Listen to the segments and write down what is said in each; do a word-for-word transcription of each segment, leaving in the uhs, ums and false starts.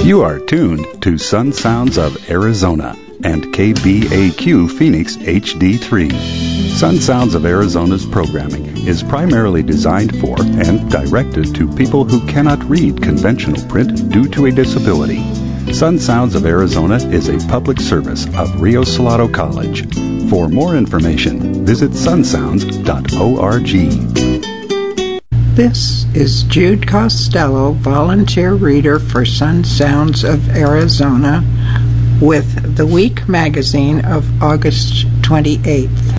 You are tuned to Sun Sounds of Arizona and K B A Q Phoenix H D three. Sun Sounds of Arizona's programming is primarily designed for and directed to people who cannot read conventional print due to a disability. Sun Sounds of Arizona is a public service of Rio Salado College. For more information, visit sun sounds dot org. This is Jude Costello, volunteer reader for Sun Sounds of Arizona, with the Week magazine of August twenty-eighth.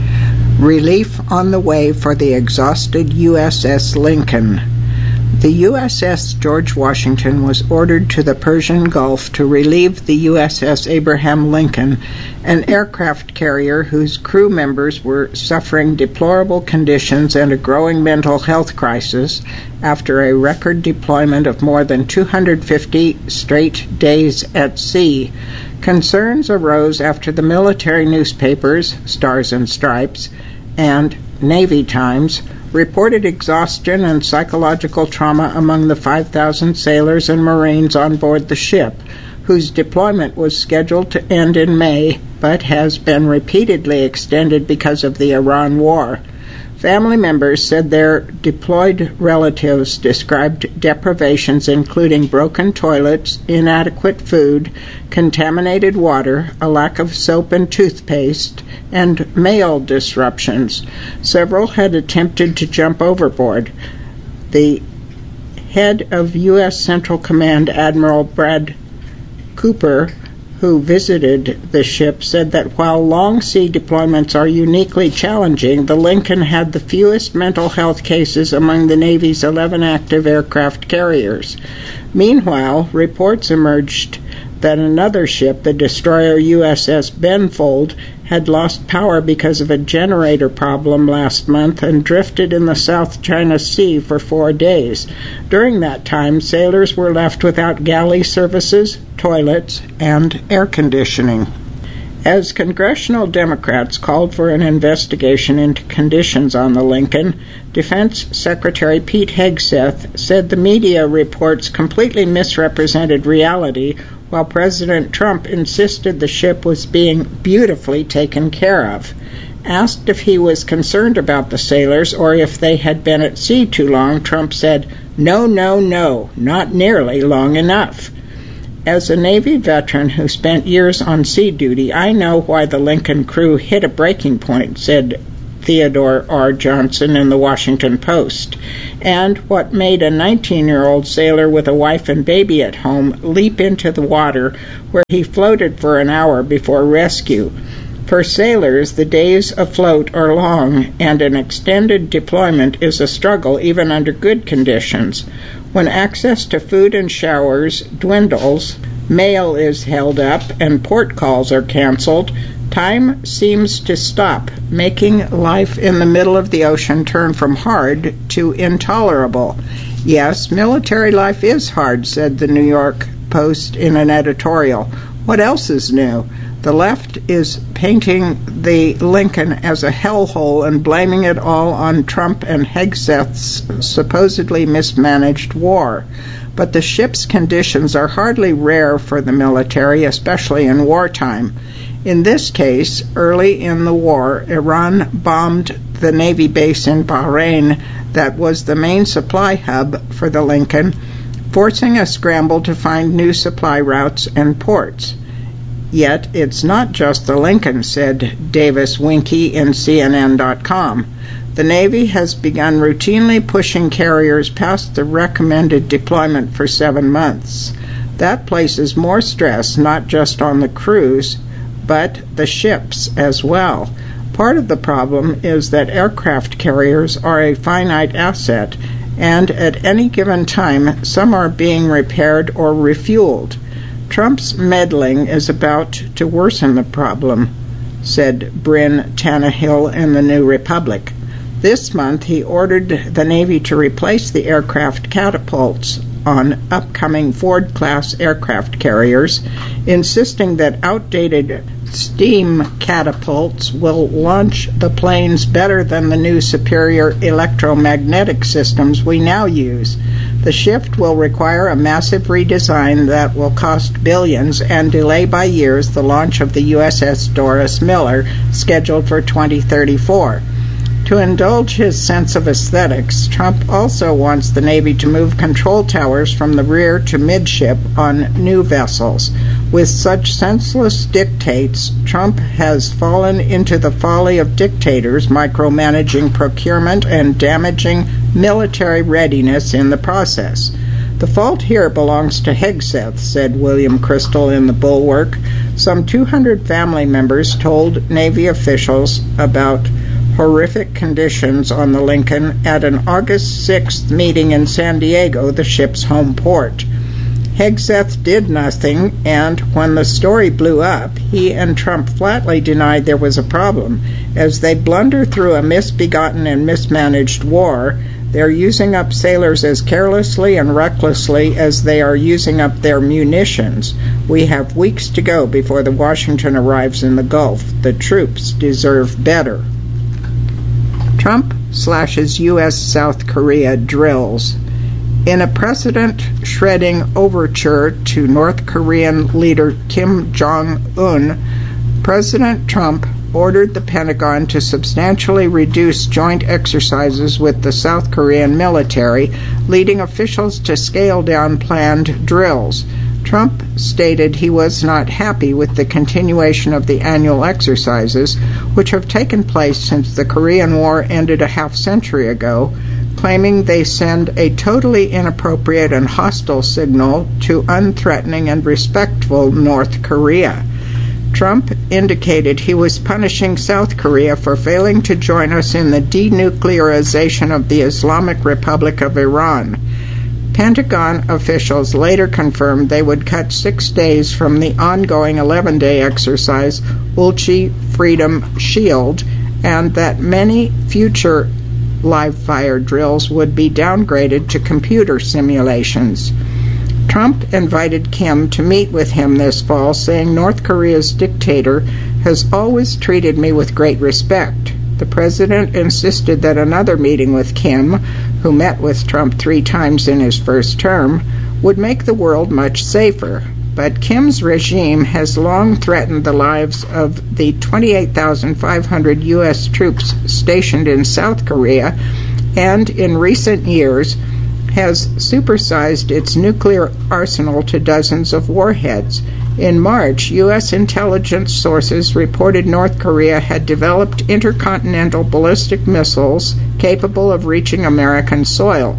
Relief on the way for the exhausted U S S Lincoln. The U S S George Washington was ordered to the Persian Gulf to relieve the U S S Abraham Lincoln, an aircraft carrier whose crew members were suffering deplorable conditions and a growing mental health crisis after a record deployment of more than two hundred fifty straight days at sea. Concerns arose after the military newspapers, Stars and Stripes, and Navy Times reported exhaustion and psychological trauma among the five thousand sailors and Marines on board the ship, whose deployment was scheduled to end in May, but has been repeatedly extended because of the Iran war. Family members said their deployed relatives described deprivations including broken toilets, inadequate food, contaminated water, a lack of soap and toothpaste, and mail disruptions. Several had attempted to jump overboard. The head of U S Central Command, Admiral Brad Cooper, who visited the ship, said that while long sea deployments are uniquely challenging, the Lincoln had the fewest mental health cases among the Navy's eleven active aircraft carriers. Meanwhile, reports emerged that another ship, the destroyer U S S Benfold, had lost power because of a generator problem last month and drifted in the South China Sea for four days. During that time, sailors were left without galley services, toilets, and air conditioning. As congressional Democrats called for an investigation into conditions on the Lincoln, Defense Secretary Pete Hegseth said the media reports completely misrepresented reality, while President Trump insisted the ship was being beautifully taken care of. Asked if he was concerned about the sailors or if they had been at sea too long, Trump said, "No, no, no, not nearly long enough." As a Navy veteran who spent years on sea duty, I know why the Lincoln crew hit a breaking point, said Theodore R. Johnson in the Washington Post, and what made a nineteen-year-old sailor with a wife and baby at home leap into the water, where he floated for an hour before rescue. For sailors, the days afloat are long, and an extended deployment is a struggle even under good conditions. When access to food and showers dwindles, mail is held up, and port calls are canceled, time seems to stop, making life in the middle of the ocean turn from hard to intolerable. Yes, military life is hard, said the New York Post in an editorial. What else is new? The left is painting the Lincoln as a hellhole and blaming it all on Trump and Hegseth's supposedly mismanaged war. But the ship's conditions are hardly rare for the military, especially in wartime. In this case, early in the war, Iran bombed the Navy base in Bahrain that was the main supply hub for the Lincoln, forcing a scramble to find new supply routes and ports. Yet it's not just the Lincoln, said Davis Winke in C N N dot com. The Navy has begun routinely pushing carriers past the recommended deployment for seven months. That places more stress not just on the crews, but the ships as well. Part of the problem is that aircraft carriers are a finite asset, and at any given time, some are being repaired or refueled. Trump's meddling is about to worsen the problem, said Bryn Tannehill in the New Republic. This month, he ordered the Navy to replace the aircraft catapults on upcoming Ford-class aircraft carriers, insisting that outdated steam catapults will launch the planes better than the new superior electromagnetic systems we now use. The shift will require a massive redesign that will cost billions and delay by years the launch of the U S S Doris Miller, scheduled for twenty thirty-four. To indulge his sense of aesthetics, Trump also wants the Navy to move control towers from the rear to midship on new vessels. With such senseless dictates, Trump has fallen into the folly of dictators, micromanaging procurement and damaging military readiness in the process. The fault here belongs to Hegseth, said William Crystal in The Bulwark. Some two hundred family members told Navy officials about horrific conditions on the Lincoln at an August sixth meeting in San Diego, the ship's home port. Hegseth did nothing, and when the story blew up, he and Trump flatly denied there was a problem. As they blunder through a misbegotten and mismanaged war, they're using up sailors as carelessly and recklessly as they are using up their munitions. We have weeks to go before the Washington arrives in the Gulf. The troops deserve better. Trump slashes U S South Korea drills. In a precedent-shredding overture to North Korean leader Kim Jong-un, President Trump ordered the Pentagon to substantially reduce joint exercises with the South Korean military, leading officials to scale down planned drills. Trump stated he was not happy with the continuation of the annual exercises, which have taken place since the Korean War ended a half-century ago, claiming they send a totally inappropriate and hostile signal to unthreatening and respectful North Korea. Trump indicated he was punishing South Korea for failing to join us in the denuclearization of the Islamic Republic of Iran. Pentagon officials later confirmed they would cut six days from the ongoing eleven-day exercise Ulchi Freedom Shield, and that many future live-fire drills would be downgraded to computer simulations. Trump invited Kim to meet with him this fall, saying North Korea's dictator has always treated me with great respect. The president insisted that another meeting with Kim, who met with Trump three times in his first term, would make the world much safer. But Kim's regime has long threatened the lives of the twenty-eight thousand five hundred U S troops stationed in South Korea, and in recent years has supersized its nuclear arsenal to dozens of warheads. In March, U S intelligence sources reported North Korea had developed intercontinental ballistic missiles capable of reaching American soil.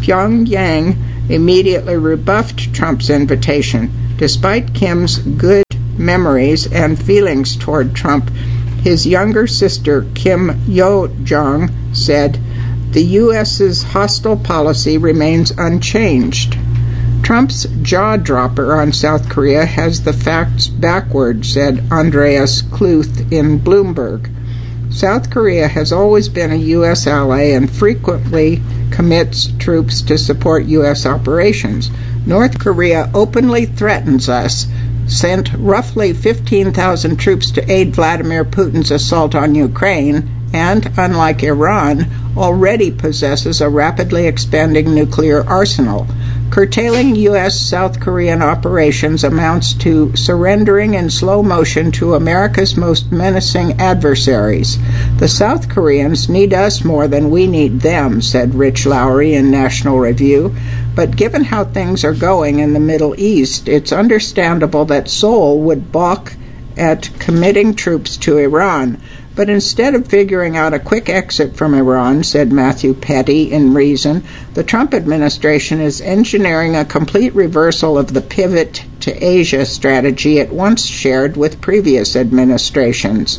Pyongyang immediately rebuffed Trump's invitation. Despite Kim's good memories and feelings toward Trump, his younger sister, Kim Yo-jong, said, "The U S's hostile policy remains unchanged." Trump's jaw-dropper on South Korea has the facts backwards, said Andreas Kluth in Bloomberg. South Korea has always been a U S ally and frequently commits troops to support U S operations. North Korea openly threatens us, sent roughly fifteen thousand troops to aid Vladimir Putin's assault on Ukraine, and, unlike Iran, already possesses a rapidly expanding nuclear arsenal. Curtailing U S South Korean operations amounts to surrendering in slow motion to America's most menacing adversaries. The South Koreans need us more than we need them, said Rich Lowry in National Review. But given how things are going in the Middle East, it's understandable that Seoul would balk at committing troops to Iran. But instead of figuring out a quick exit from Iran, said Matthew Petty in Reason, the Trump administration is engineering a complete reversal of the pivot to Asia strategy it once shared with previous administrations.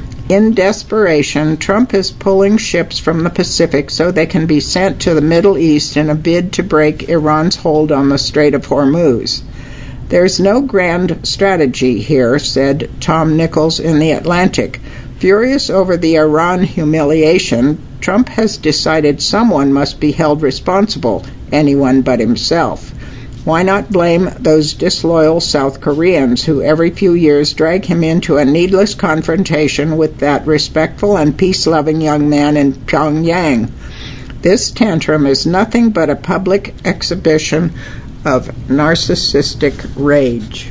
In desperation, Trump is pulling ships from the Pacific so they can be sent to the Middle East in a bid to break Iran's hold on the Strait of Hormuz. There's no grand strategy here, said Tom Nichols in The Atlantic. Furious over the Iran humiliation, Trump has decided someone must be held responsible, anyone but himself. Why not blame those disloyal South Koreans who every few years drag him into a needless confrontation with that respectful and peace-loving young man in Pyongyang? This tantrum is nothing but a public exhibition of narcissistic rage.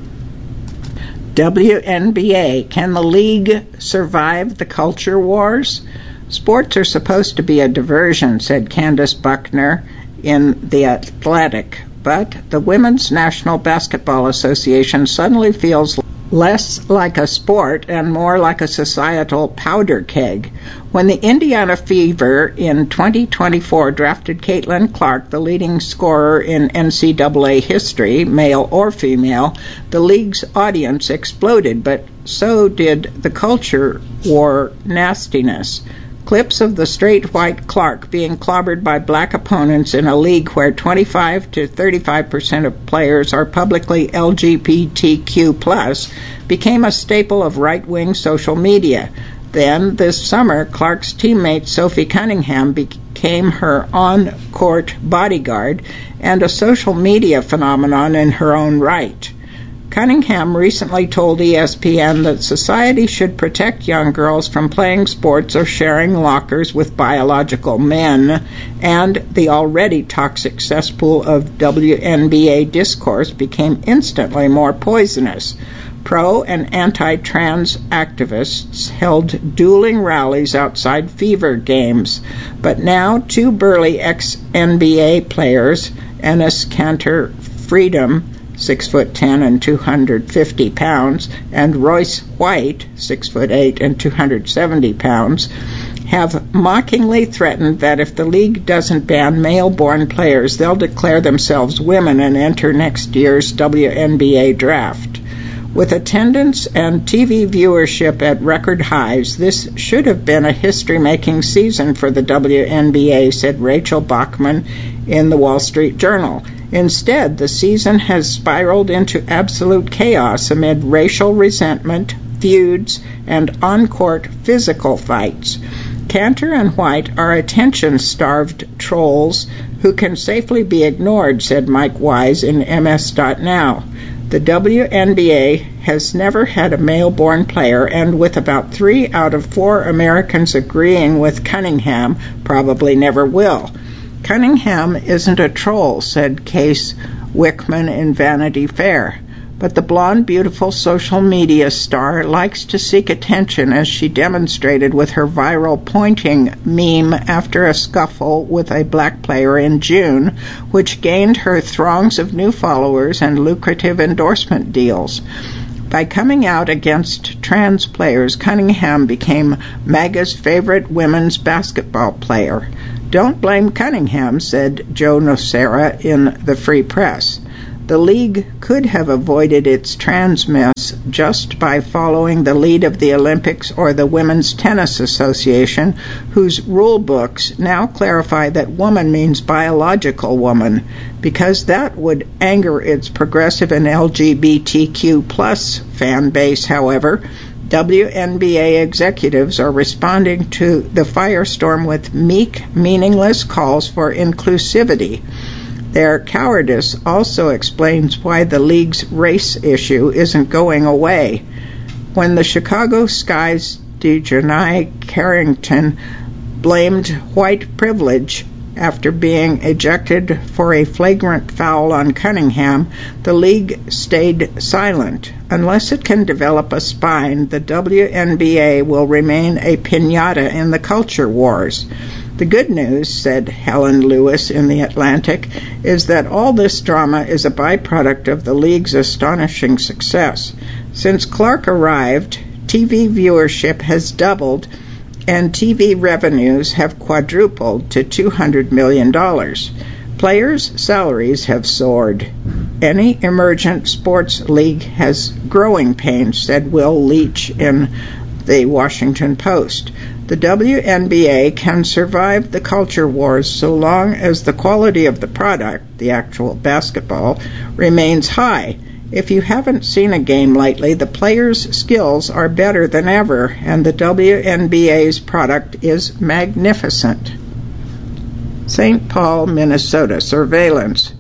W N B A, can the league survive the culture wars? Sports are supposed to be a diversion, said Candace Buckner in The Athletic, but the Women's National Basketball Association suddenly feels less like a sport and more like a societal powder keg. When the Indiana Fever in twenty twenty-four drafted Caitlin Clark, the leading scorer in N C double A history, male or female, the league's audience exploded, but so did the culture war nastiness. Clips of the straight white Clark being clobbered by black opponents in a league where twenty-five to thirty-five percent of players are publicly L G B T Q plus became a staple of right-wing social media. Then, this summer, Clark's teammate Sophie Cunningham became her on-court bodyguard and a social media phenomenon in her own right. Cunningham recently told E S P N that society should protect young girls from playing sports or sharing lockers with biological men, and the already toxic cesspool of W N B A discourse became instantly more poisonous. Pro- and anti-trans activists held dueling rallies outside Fever games, but now two burly ex-N B A players, Enes Kanter Freedom, six foot ten and two hundred fifty pounds, and Royce White, six foot eight and two hundred seventy pounds, have mockingly threatened that if the league doesn't ban male-born players, they'll declare themselves women and enter next year's W N B A draft. With attendance and T V viewership at record highs, this should have been a history-making season for the W N B A, said Rachel Bachman in the Wall Street Journal. Instead, the season has spiraled into absolute chaos amid racial resentment, feuds, and on-court physical fights. Kanter and White are attention-starved trolls who can safely be ignored, said Mike Wise in M S dot now. The W N B A has never had a male-born player, and with about three out of four Americans agreeing with Cunningham, probably never will. Cunningham isn't a troll, said Case Wickman in Vanity Fair. But the blonde, beautiful social media star likes to seek attention, as she demonstrated with her viral pointing meme after a scuffle with a black player in June, which gained her throngs of new followers and lucrative endorsement deals. By coming out against trans players, Cunningham became MAGA's favorite women's basketball player. Don't blame Cunningham, said Joe Nocera in the Free Press. The league could have avoided its trans mess just by following the lead of the Olympics or the Women's Tennis Association, whose rule books now clarify that woman means biological woman, because that would anger its progressive and L G B T Q plus fan base. However, W N B A executives are responding to the firestorm with meek, meaningless calls for inclusivity. Their cowardice also explains why the league's race issue isn't going away. When the Chicago Sky's DeJohnny Carrington blamed white privilege after being ejected for a flagrant foul on Cunningham, the league stayed silent. Unless it can develop a spine, the W N B A will remain a piñata in the culture wars. The good news, said Helen Lewis in The Atlantic, is that all this drama is a byproduct of the league's astonishing success. Since Clark arrived, T V viewership has doubled and T V revenues have quadrupled to two hundred million dollars. Players' salaries have soared. Any emergent sports league has growing pains, said Will Leach in the Washington Post. The W N B A can survive the culture wars so long as the quality of the product, the actual basketball, remains high. If you haven't seen a game lately, the players' skills are better than ever, and the W N B A's product is magnificent. Saint Paul, Minnesota. Surveillance.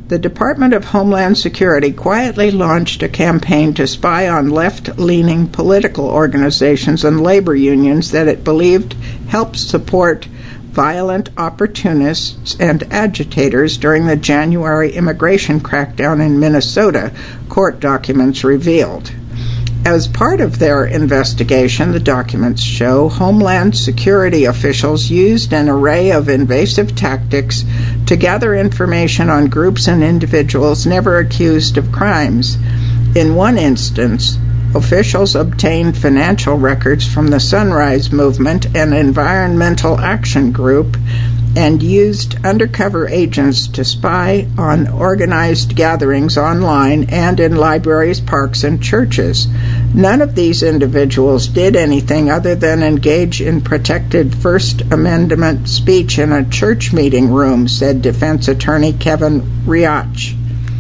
the Department of Homeland Security quietly launched a campaign to spy on left-leaning political organizations and labor unions that it believed helped support violent opportunists and agitators during the January immigration crackdown in Minnesota, court documents revealed. As part of their investigation, the documents show Homeland Security officials used an array of invasive tactics to gather information on groups and individuals never accused of crimes. In one instance, officials obtained financial records from the Sunrise Movement and Environmental Action Group and used undercover agents to spy on organized gatherings online and in libraries, parks, and churches. None of these individuals did anything other than engage in protected First Amendment speech in a church meeting room, said defense attorney Kevin Riach.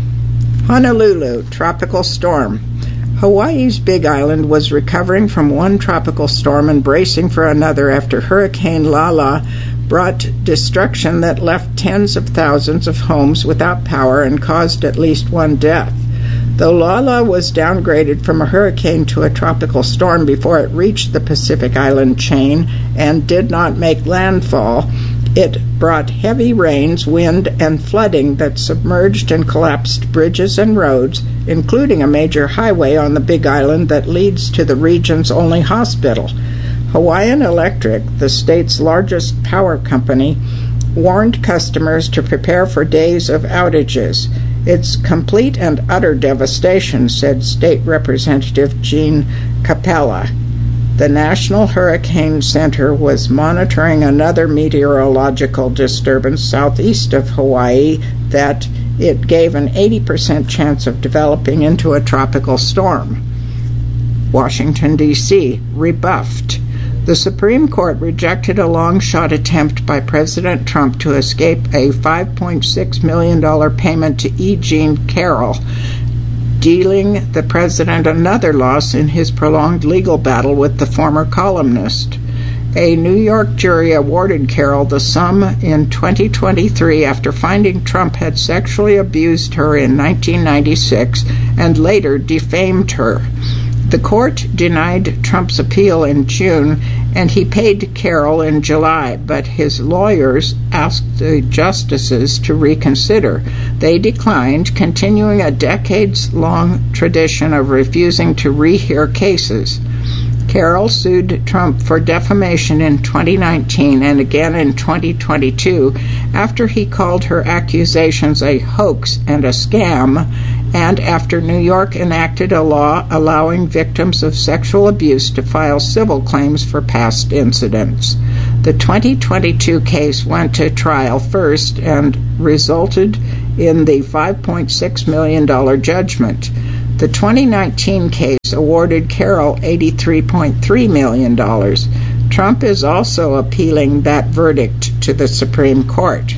Honolulu, tropical storm. Hawaii's Big Island was recovering from one tropical storm and bracing for another after Hurricane Lala brought destruction that left tens of thousands of homes without power and caused at least one death. Though Lala was downgraded from a hurricane to a tropical storm before it reached the Pacific Island chain and did not make landfall, it brought heavy rains, wind, and flooding that submerged and collapsed bridges and roads, including a major highway on the Big Island that leads to the region's only hospital. Hawaiian Electric, the state's largest power company, warned customers to prepare for days of outages. It's complete and utter devastation, said State Representative Gene Capella. The National Hurricane Center was monitoring another meteorological disturbance southeast of Hawaii that it gave an eighty percent chance of developing into a tropical storm. Washington, D C, rebuffed. The Supreme Court rejected a long-shot attempt by President Trump to escape a five point six million dollars payment to E. Jean Carroll, dealing the president another loss in his prolonged legal battle with the former columnist. A New York jury awarded Carroll the sum in twenty twenty-three after finding Trump had sexually abused her in nineteen ninety-six and later defamed her. The court denied Trump's appeal in June, and he paid Carroll in July, but his lawyers asked the justices to reconsider. They declined, continuing a decades-long tradition of refusing to rehear cases. Carroll sued Trump for defamation in twenty nineteen and again in twenty twenty-two after he called her accusations a hoax and a scam, and after New York enacted a law allowing victims of sexual abuse to file civil claims for past incidents. The twenty twenty-two case went to trial first and resulted in the five point six million dollars judgment. The twenty nineteen case awarded Carroll eighty-three point three million dollars. Trump is also appealing that verdict to the Supreme Court.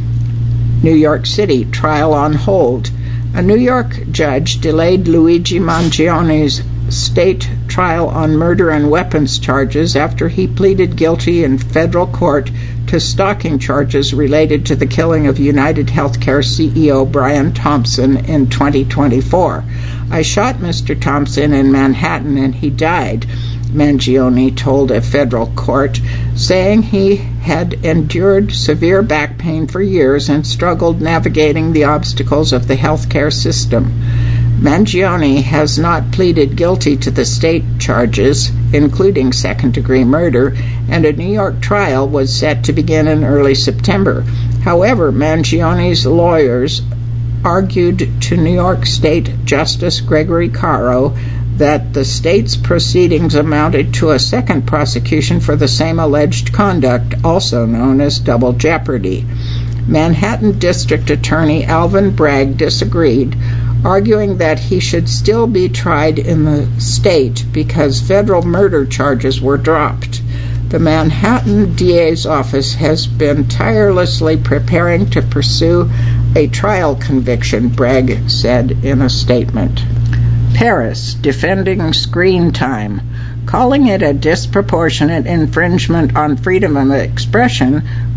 New York City, trial on hold. A New York judge delayed Luigi Mangioni's state trial on murder and weapons charges after he pleaded guilty in federal court to stalking charges related to the killing of United Healthcare C E O Brian Thompson in twenty twenty-four. I shot Mister Thompson in Manhattan and he died, Mangione told a federal court, saying he had endured severe back pain for years and struggled navigating the obstacles of the healthcare system. Mangione has not pleaded guilty to the state charges, including second-degree murder, and a New York trial was set to begin in early September. However, Mangione's lawyers argued to New York State Justice Gregory Caro that the state's proceedings amounted to a second prosecution for the same alleged conduct, also known as double jeopardy. Manhattan District Attorney Alvin Bragg disagreed, arguing that he should still be tried in the state because federal murder charges were dropped. The Manhattan D A's office has been tirelessly preparing to pursue a trial conviction, Bragg said in a statement. Paris, defending screen time. Calling it a disproportionate infringement on freedom of expression,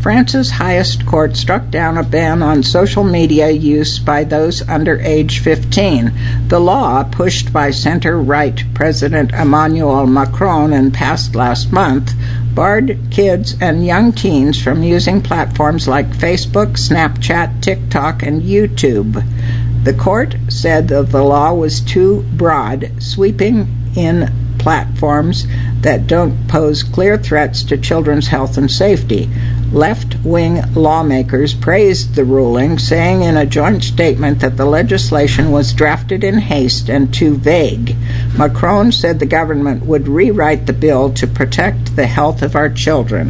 France's highest court struck down a ban on social media use by those under age fifteen. The law, pushed by center-right President Emmanuel Macron and passed last month, barred kids and young teens from using platforms like Facebook, Snapchat, TikTok, and YouTube. The court said that the law was too broad, sweeping in platforms that don't pose clear threats to children's health and safety. Left-wing lawmakers praised the ruling, saying in a joint statement that the legislation was drafted in haste and too vague. Macron said the government would rewrite the bill to protect the health of our children.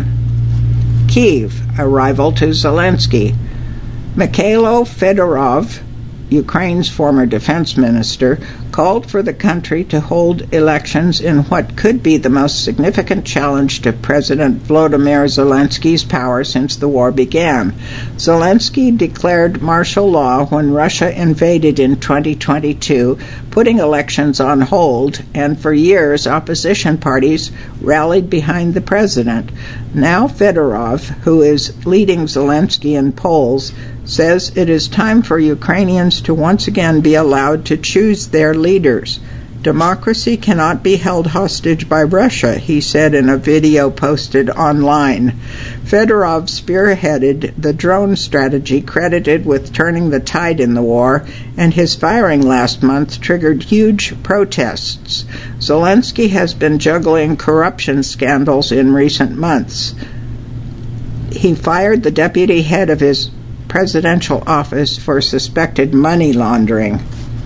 Kyiv, a rival to Zelensky. Mikhailo Fedorov, Ukraine's former defense minister, called for the country to hold elections in what could be the most significant challenge to President Volodymyr Zelensky's power since the war began. Zelensky declared martial law when Russia invaded in twenty twenty-two, putting elections on hold, and for years opposition parties rallied behind the president. Now Fedorov, who is leading Zelensky in polls, says it is time for Ukrainians to once again be allowed to choose their leaders. Democracy cannot be held hostage by Russia, he said in a video posted online. Fedorov spearheaded the drone strategy credited with turning the tide in the war, and his firing last month triggered huge protests. Zelensky has been juggling corruption scandals in recent months. He fired the deputy head of his presidential office for suspected money laundering.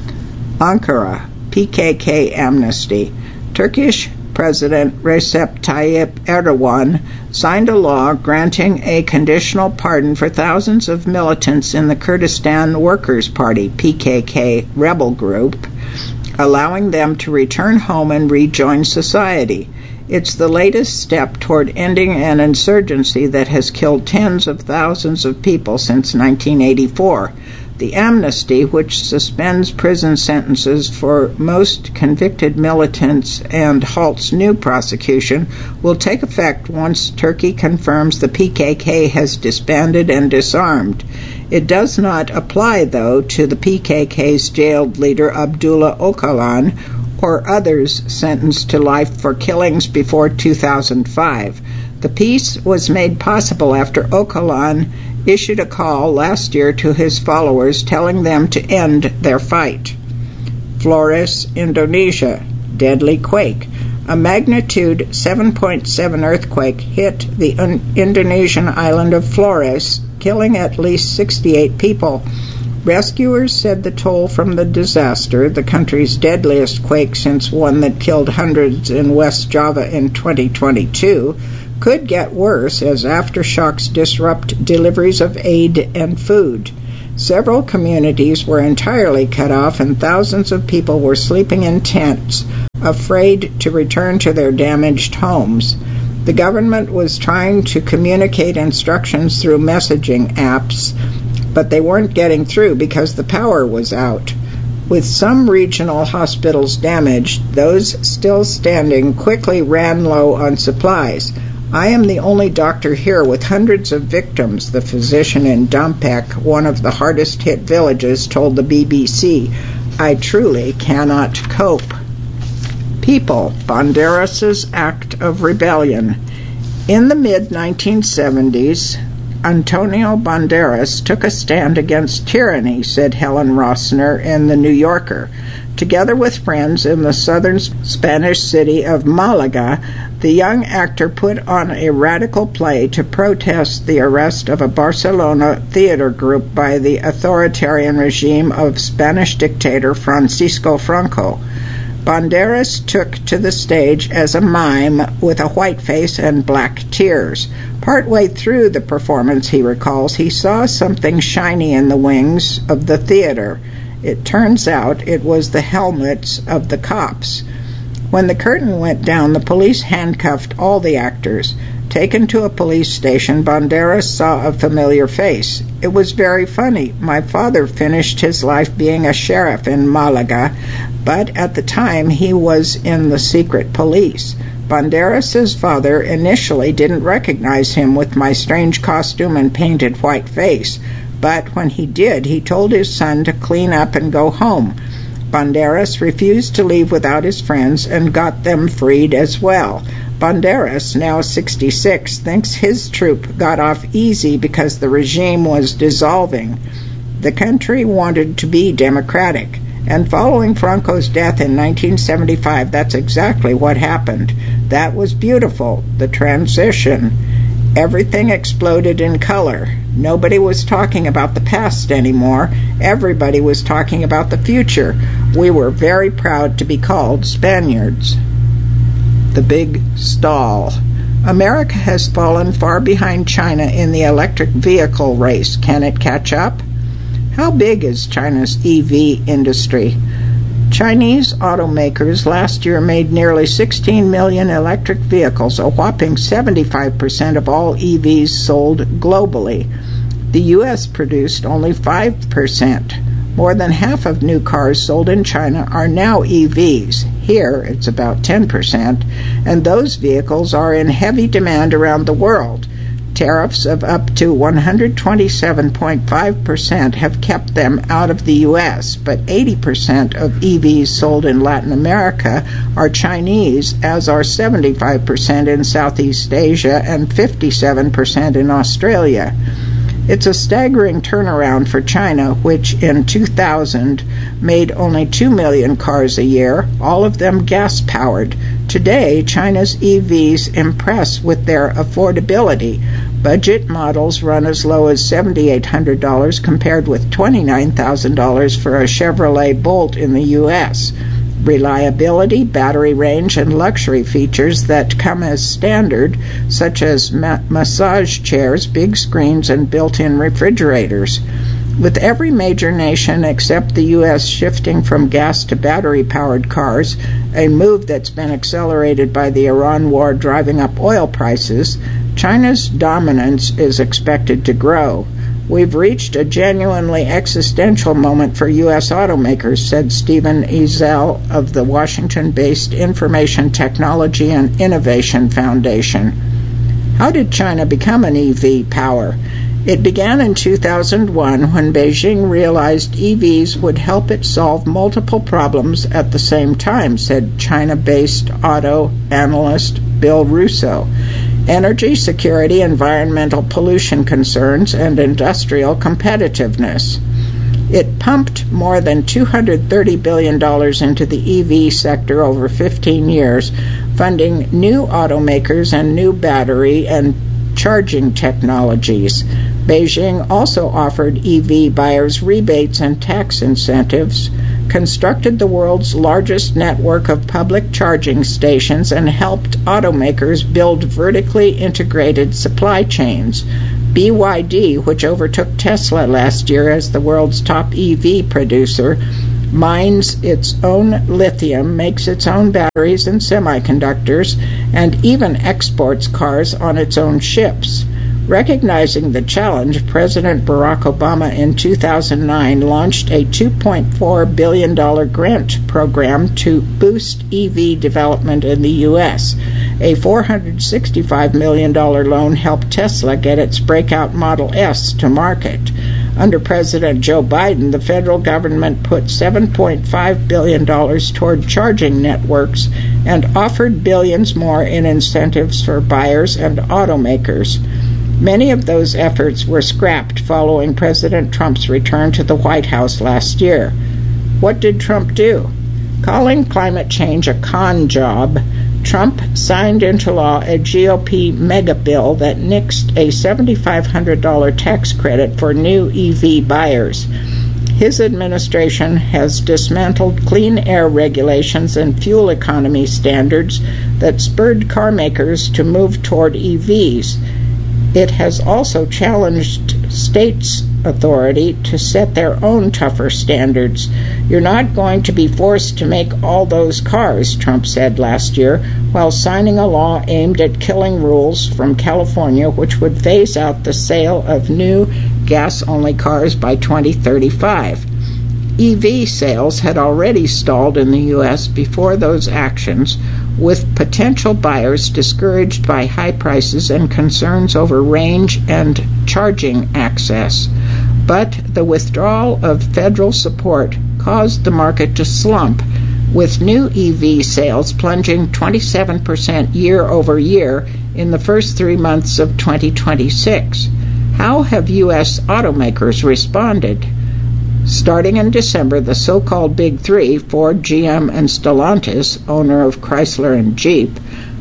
Ankara, P K K amnesty. Turkish President Recep Tayyip Erdogan signed a law granting a conditional pardon for thousands of militants in the Kurdistan Workers' Party, P K K, rebel group, allowing them to return home and rejoin society. It's the latest step toward ending an insurgency that has killed tens of thousands of people since nineteen eighty-four. The amnesty, which suspends prison sentences for most convicted militants and halts new prosecution, will take effect once Turkey confirms the P K K has disbanded and disarmed. It does not apply, though, to the P K K's jailed leader Abdullah Öcalan or others sentenced to life for killings before two thousand five. The peace was made possible after Öcalan issued a call last year to his followers telling them to end their fight. Flores, Indonesia. Deadly quake. A magnitude seven point seven earthquake hit the un- Indonesian island of Flores, killing at least sixty-eight people. Rescuers said the toll from the disaster, the country's deadliest quake since one that killed hundreds in West Java in twenty twenty-two, could get worse as aftershocks disrupt deliveries of aid and food. Several communities were entirely cut off and thousands of people were sleeping in tents, afraid to return to their damaged homes. The government was trying to communicate instructions through messaging apps, but they weren't getting through because the power was out. With some regional hospitals damaged, those still standing quickly ran low on supplies. I am the only doctor here with hundreds of victims, the physician in Dampek, one of the hardest-hit villages, told the B B C. I truly cannot cope. People, Banderas' act of rebellion. In the mid nineteen seventies, Antonio Banderas took a stand against tyranny, said Helen Rossner in The New Yorker. Together with friends in the southern Spanish city of Malaga, the young actor put on a radical play to protest the arrest of a Barcelona theater group by the authoritarian regime of Spanish dictator Francisco Franco. Banderas took to the stage as a mime with a white face and black tears. Partway through the performance, he recalls, he saw something shiny in the wings of the theater. It turns out it was the helmets of the cops. When the curtain went down, the police handcuffed all the actors. Taken to a police station, Banderas saw a familiar face. It was very funny. My father finished his life being a sheriff in Malaga, but at the time he was in the secret police. Banderas's father initially didn't recognize him with my strange costume and painted white face, but when he did, he told his son to clean up and go home. Banderas refused to leave without his friends and got them freed as well. Banderas, now sixty-six, thinks his troop got off easy because the regime was dissolving. The country wanted to be democratic, and following Franco's death in nineteen seventy-five, that's exactly what happened. That was beautiful, the transition. Everything exploded in color. Nobody was talking about the past anymore. Everybody was talking about the future. We were very proud to be called Spaniards. The big stall. America has fallen far behind China in the electric vehicle race. Can it catch up? How big is China's E V industry? Chinese automakers last year made nearly sixteen million electric vehicles, a whopping seventy-five percent of all E Vs sold globally. The U S produced only five percent. More than half of new cars sold in China are now E Vs. Here, it's about ten percent, and those vehicles are in heavy demand around the world. Tariffs of up to one hundred twenty-seven point five percent have kept them out of the U S, but eighty percent of E Vs sold in Latin America are Chinese, as are seventy-five percent in Southeast Asia and fifty-seven percent in Australia. It's a staggering turnaround for China, which in two thousand made only two million cars a year, all of them gas-powered. Today, China's E Vs impress with their affordability. Budget models run as low as seven thousand eight hundred dollars compared with twenty-nine thousand dollars for a Chevrolet Bolt in the U S Reliability, battery range, and luxury features that come as standard, such as ma- massage chairs, big screens, and built-in refrigerators. With every major nation except the U S shifting from gas to battery-powered cars, a move that's been accelerated by the Iran war driving up oil prices, China's dominance is expected to grow. We've reached a genuinely existential moment for U S automakers, said Stephen Ezel of the Washington-based Information Technology and Innovation Foundation. How did China become an E V power? It began in two thousand one when Beijing realized E Vs would help it solve multiple problems at the same time, said China-based auto analyst Bill Russo. Energy security, environmental pollution concerns, and industrial competitiveness. It pumped more than two hundred thirty billion dollars into the E V sector over fifteen years, funding new automakers and new battery and charging technologies. Beijing also offered E V buyers rebates and tax incentives, constructed the world's largest network of public charging stations, and helped automakers build vertically integrated supply chains. B Y D, which overtook Tesla last year as the world's top E V producer, mines its own lithium, makes its own batteries and semiconductors, and even exports cars on its own ships. Recognizing the challenge, President Barack Obama in two thousand nine launched a two point four billion dollars grant program to boost E V development in the U S A four hundred sixty-five million dollars loan helped Tesla get its breakout Model S to market. Under President Joe Biden, the federal government put seven point five billion dollars toward charging networks and offered billions more in incentives for buyers and automakers. Many of those efforts were scrapped following President Trump's return to the White House last year. What did Trump do? Calling climate change a con job, Trump signed into law a G O P mega bill that nixed a seven thousand five hundred dollars tax credit for new E V buyers. His administration has dismantled clean air regulations and fuel economy standards that spurred car makers to move toward E Vs. It has also challenged states' authority to set their own tougher standards. You're not going to be forced to make all those cars, Trump said last year, while signing a law aimed at killing rules from California which would phase out the sale of new gas-only cars by twenty thirty-five. E V sales had already stalled in the U S before those actions, with potential buyers discouraged by high prices and concerns over range and charging access. But the withdrawal of federal support caused the market to slump, with new E V sales plunging twenty-seven percent year over year in the first three months of twenty twenty-six. How have U S automakers responded? Starting in December, the so-called Big Three, Ford, G M, and Stellantis, owner of Chrysler and Jeep,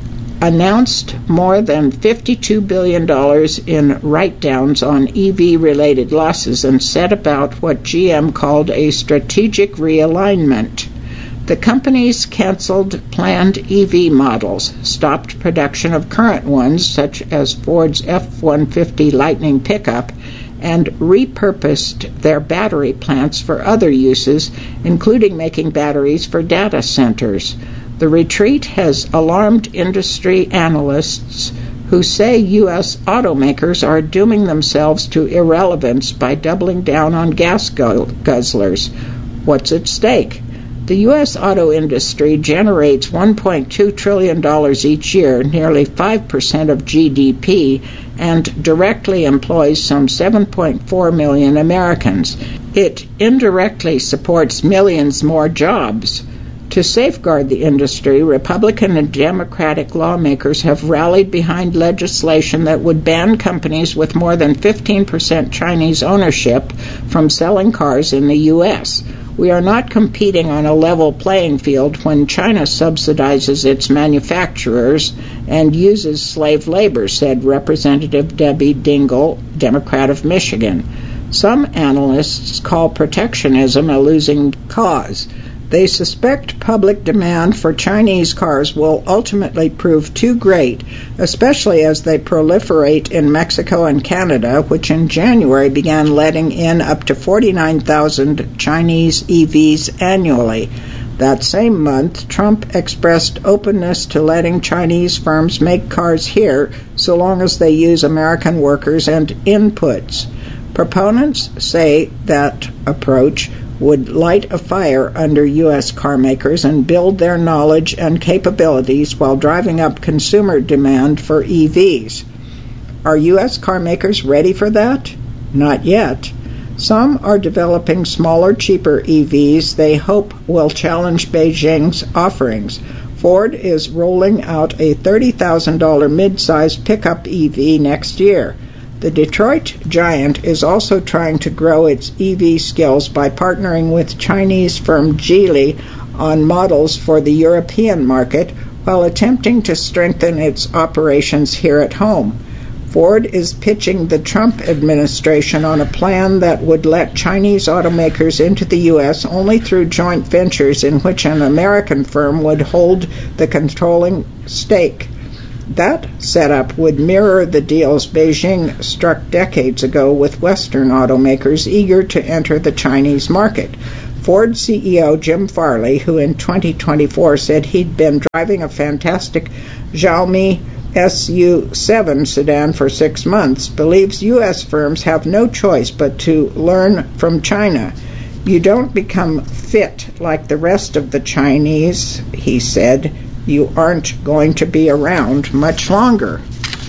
announced more than fifty-two billion dollars in write-downs on E V-related losses and set about what G M called a strategic realignment. The companies canceled planned E V models, stopped production of current ones, such as Ford's F one fifty Lightning pickup, and repurposed their battery plants for other uses, including making batteries for data centers. The retreat has alarmed industry analysts who say U S automakers are dooming themselves to irrelevance by doubling down on gas guzzlers. What's at stake? The U S auto industry generates one point two trillion dollars each year, nearly five percent of G D P, and directly employs some seven point four million Americans. It indirectly supports millions more jobs. To safeguard the industry, Republican and Democratic lawmakers have rallied behind legislation that would ban companies with more than fifteen percent Chinese ownership from selling cars in the U S We are not competing on a level playing field when China subsidizes its manufacturers and uses slave labor, said Representative Debbie Dingell, Democrat of Michigan. Some analysts call protectionism a losing cause. They suspect public demand for Chinese cars will ultimately prove too great, especially as they proliferate in Mexico and Canada, which in January began letting in up to forty-nine thousand Chinese E Vs annually. That same month, Trump expressed openness to letting Chinese firms make cars here so long as they use American workers and inputs. Proponents say that approach would light a fire under U S car makers and build their knowledge and capabilities while driving up consumer demand for E Vs. Are U S car makers ready for that? Not yet. Some are developing smaller, cheaper E Vs they hope will challenge Beijing's offerings. Ford is rolling out a thirty thousand dollars mid-size pickup E V next year. The Detroit giant is also trying to grow its E V skills by partnering with Chinese firm Geely on models for the European market while attempting to strengthen its operations here at home. Ford is pitching the Trump administration on a plan that would let Chinese automakers into the U S only through joint ventures in which an American firm would hold the controlling stake. That setup would mirror the deals Beijing struck decades ago with Western automakers eager to enter the Chinese market. Ford C E O Jim Farley, who in twenty twenty-four said he'd been driving a fantastic Xiaomi S U seven sedan for six months, believes U S firms have no choice but to learn from China. You don't become fit like the rest of the Chinese, he said. You aren't going to be around much longer.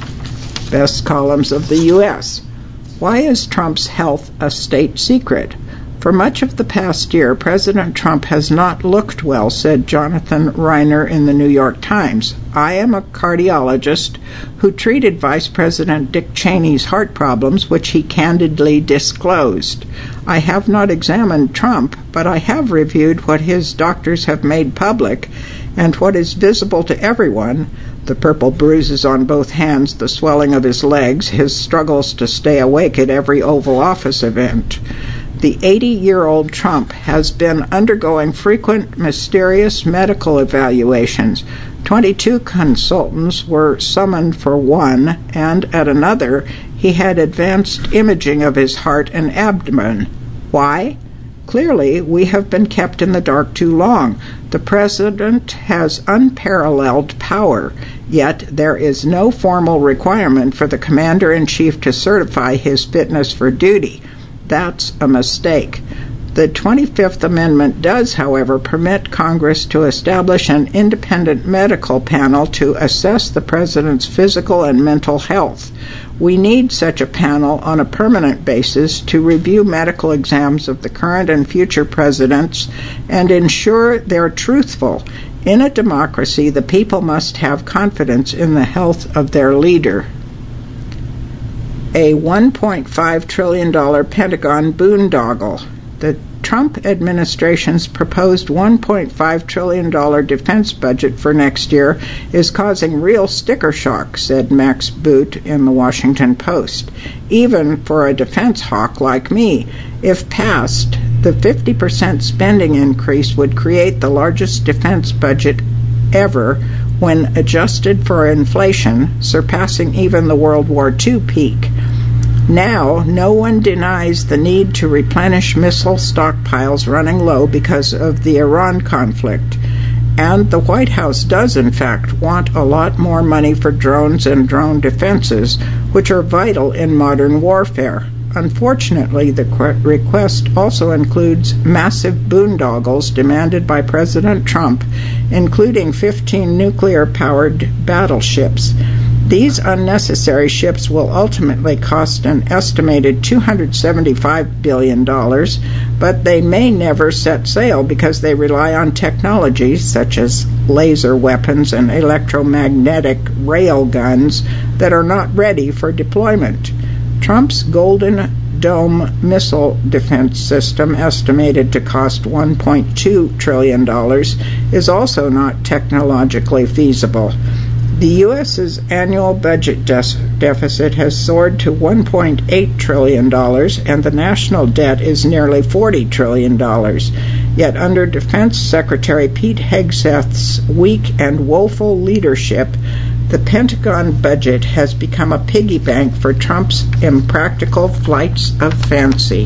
Best columns of the U S Why is Trump's health a state secret? For much of the past year, President Trump has not looked well, said Jonathan Reiner in the New York Times. I am a cardiologist who treated Vice President Dick Cheney's heart problems, which he candidly disclosed. I have not examined Trump, but I have reviewed what his doctors have made public and what is visible to everyone: the purple bruises on both hands, the swelling of his legs, his struggles to stay awake at every Oval Office event. The eighty-year-old Trump has been undergoing frequent mysterious medical evaluations. twenty-two consultants were summoned for one, and at another, he had advanced imaging of his heart and abdomen. Why? Clearly, we have been kept in the dark too long. The president has unparalleled power, yet there is no formal requirement for the commander-in-chief to certify his fitness for duty. That's a mistake. The twenty-fifth Amendment does, however, permit Congress to establish an independent medical panel to assess the president's physical and mental health. We need such a panel on a permanent basis to review medical exams of the current and future presidents and ensure they're truthful. In a democracy, the people must have confidence in the health of their leader. A one point five trillion dollars Pentagon boondoggle. The Trump administration's proposed one point five trillion dollars defense budget for next year is causing real sticker shock, said Max Boot in the Washington Post. Even for a defense hawk like me, if passed, the fifty percent spending increase would create the largest defense budget ever when adjusted for inflation, surpassing even the World War Two peak. Now, no one denies the need to replenish missile stockpiles running low because of the Iran conflict. And the White House does, in fact, want a lot more money for drones and drone defenses, which are vital in modern warfare. Unfortunately, the request also includes massive boondoggles demanded by President Trump, including fifteen nuclear-powered battleships. These unnecessary ships will ultimately cost an estimated two hundred seventy-five billion dollars, but they may never set sail because they rely on technologies such as laser weapons and electromagnetic rail guns that are not ready for deployment. Trump's Golden Dome missile defense system, estimated to cost one point two trillion dollars, is also not technologically feasible. The U S's annual budget de- deficit has soared to one point eight trillion dollars, and the national debt is nearly forty trillion dollars. Yet under Defense Secretary Pete Hegseth's weak and woeful leadership, the Pentagon budget has become a piggy bank for Trump's impractical flights of fancy.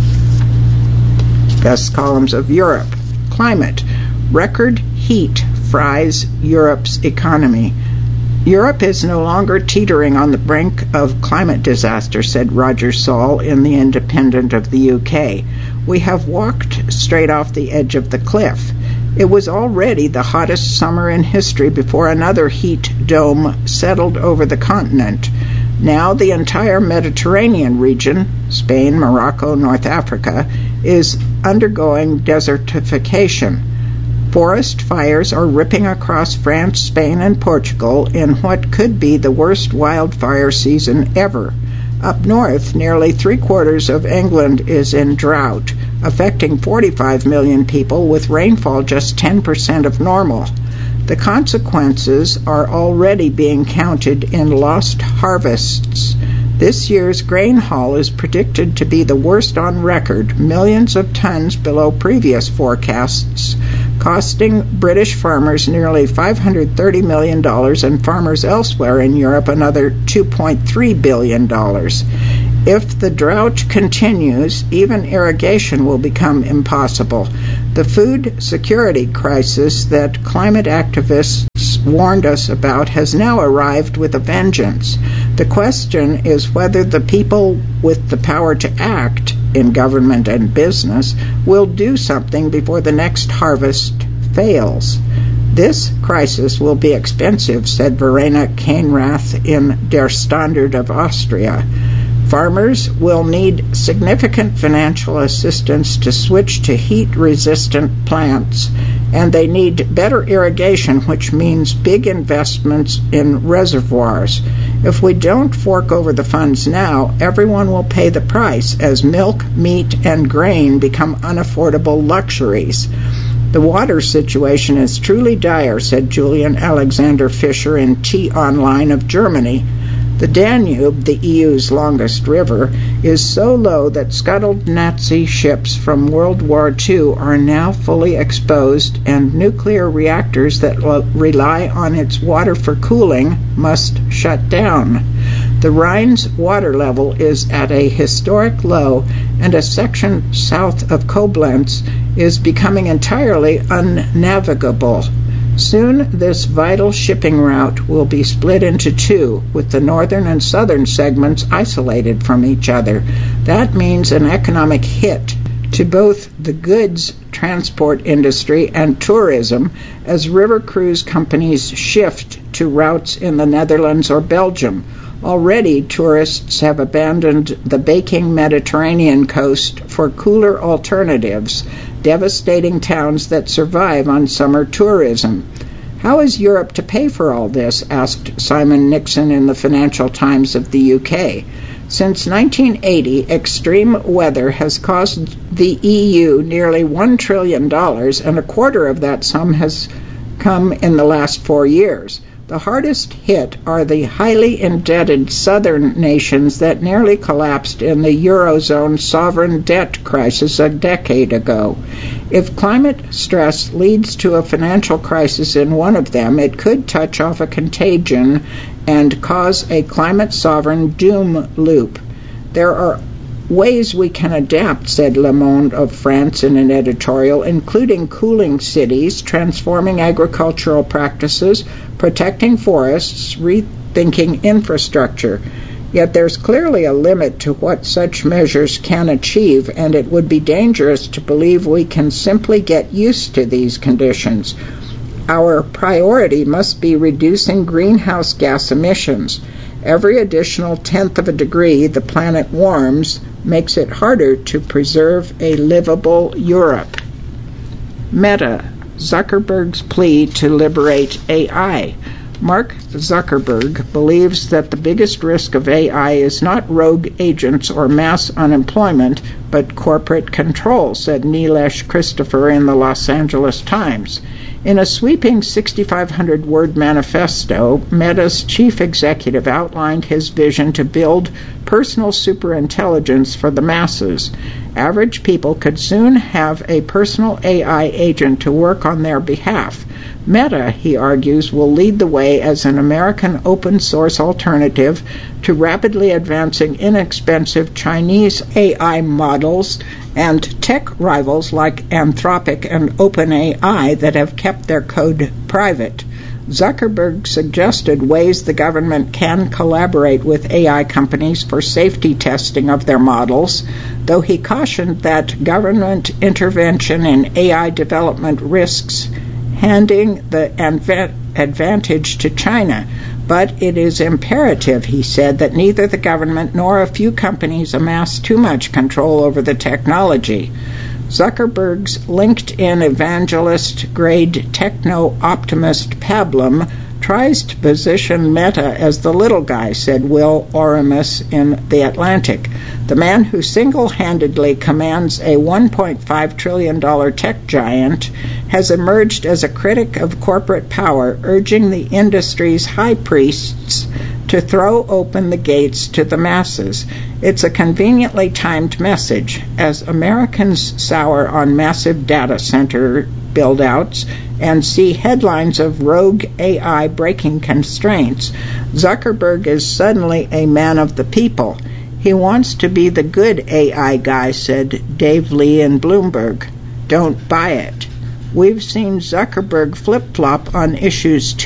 Best columns of Europe. Climate. Record heat fries Europe's economy. Europe is no longer teetering on the brink of climate disaster, said Roger Saul in The Independent of the U K. We have walked straight off the edge of the cliff. It was already the hottest summer in history before another heat dome settled over the continent. Now the entire Mediterranean region, Spain, Morocco, North Africa, is undergoing desertification. Forest fires are ripping across France, Spain, and Portugal in what could be the worst wildfire season ever. Up north, nearly three-quarters of England is in drought, affecting forty-five million people with rainfall just ten percent of normal. The consequences are already being counted in lost harvests. This year's grain haul is predicted to be the worst on record, millions of tons below previous forecasts, costing British farmers nearly five hundred thirty million dollars and farmers elsewhere in Europe another two point three billion dollars. If the drought continues, even irrigation will become impossible. The food security crisis that climate activists warned us about has now arrived with a vengeance. The question is whether the people with the power to act in government and business will do something before the next harvest fails. This crisis will be expensive, said Verena Kahnrath in Der Standard of Austria. Farmers will need significant financial assistance to switch to heat-resistant plants, and they need better irrigation, which means big investments in reservoirs. If we don't fork over the funds now, everyone will pay the price as milk, meat, and grain become unaffordable luxuries. The water situation is truly dire, said Julian Alexander Fischer in T-Online of Germany. The Danube, the E U's longest river, is so low that scuttled Nazi ships from World War Two are now fully exposed, and nuclear reactors that lo- rely on its water for cooling must shut down. The Rhine's water level is at a historic low, and a section south of Koblenz is becoming entirely unnavigable. Soon, this vital shipping route will be split into two, with the northern and southern segments isolated from each other. That means an economic hit to both the goods transport industry and tourism as river cruise companies shift to routes in the Netherlands or Belgium. Already, tourists have abandoned the baking Mediterranean coast for cooler alternatives, devastating towns that survive on summer tourism. How is Europe to pay for all this? Asked Simon Nixon in the Financial Times of the U K. Since nineteen eighty, extreme weather has cost the E U nearly one trillion dollars, and a quarter of that sum has come in the last four years. The hardest hit are the highly indebted southern nations that nearly collapsed in the Eurozone sovereign debt crisis a decade ago. If climate stress leads to a financial crisis in one of them, it could touch off a contagion and cause a climate sovereign doom loop. There are ways we can adapt, said Le Monde of France in an editorial, including cooling cities, transforming agricultural practices, protecting forests, rethinking infrastructure. Yet there's clearly a limit to what such measures can achieve, and it would be dangerous to believe we can simply get used to these conditions. Our priority must be reducing greenhouse gas emissions. Every additional tenth of a degree the planet warms makes it harder to preserve a livable Europe. Meta, Zuckerberg's plea to liberate A I. Mark Zuckerberg believes that the biggest risk of A I is not rogue agents or mass unemployment, but corporate control, said Nilesh Christopher in the Los Angeles Times. In a sweeping sixty-five hundred word manifesto, Meta's chief executive outlined his vision to build personal superintelligence for the masses. Average people could soon have a personal A I agent to work on their behalf. Meta, he argues, will lead the way as an American open-source alternative to rapidly advancing inexpensive Chinese A I models and tech rivals like Anthropic and OpenAI that have kept their code private. Zuckerberg suggested ways the government can collaborate with A I companies for safety testing of their models, though he cautioned that government intervention in A I development risks handing the advantage to China. But it is imperative, he said, that neither the government nor a few companies amass too much control over the technology. Zuckerberg's LinkedIn evangelist-grade techno-optimist pablum tries to position Meta as the little guy, said Will Oramus in The Atlantic. The man who single-handedly commands a one point five trillion dollars tech giant has emerged as a critic of corporate power, urging the industry's high priests to throw open the gates to the masses. It's a conveniently timed message. As Americans sour on massive data center build-outs and see headlines of rogue A I breaking constraints, Zuckerberg is suddenly a man of the people. He wants to be the good A I guy, said Dave Lee in Bloomberg. Don't buy it. We've seen Zuckerberg flip-flop on issues too